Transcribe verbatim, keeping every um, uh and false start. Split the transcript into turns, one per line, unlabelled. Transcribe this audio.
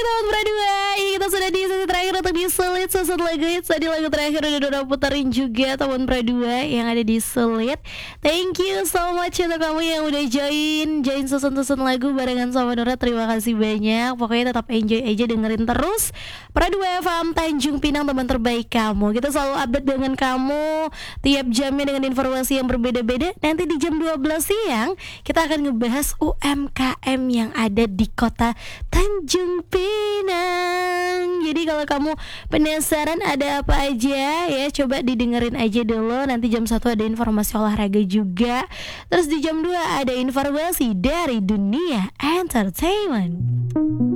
teman berdua, kita sudah di sesi terakhir untuk di Sulit Susun lagu hits. Tadi lagu terakhir udah Dora puterin juga teman berdua yang ada di Sulit. Thank you so much untuk kamu yang udah join Join susun-susun lagu barengan sama Dora. Terima kasih banyak. Pokoknya tetap enjoy aja, dengerin terus Pradua F M Tanjung Pinang, teman terbaik kamu. Kita selalu update dengan kamu tiap jamnya dengan informasi yang berbeda-beda. Nanti di jam dua belas siang kita akan ngebahas U M K M yang ada di kota Tanjung Pinang. Jadi kalau kamu penasaran ada apa aja ya, coba didengerin aja dulu. Nanti jam satu ada informasi olahraga juga. Terus di jam dua ada informasi dari dunia entertainment.